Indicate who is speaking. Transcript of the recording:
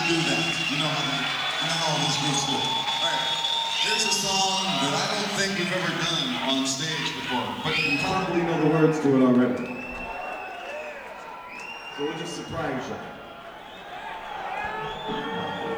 Speaker 1: do that. You know how all these groups do. All right, here's a song that I don't think we've ever done on stage before, but you probably know the words to it already. So we'll just surprise you.